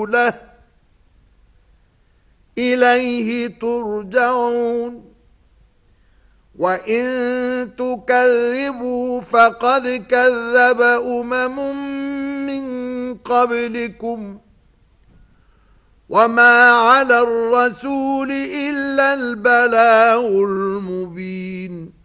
ورسوله إليه ترجعون وإن تكذبوا فقد كذب من قبلكم وما على الرسول إلا البلاغ المبين